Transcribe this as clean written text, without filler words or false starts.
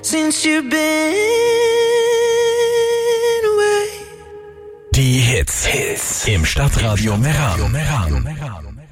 since you've been away. Die Hits im Stadtradio Meran.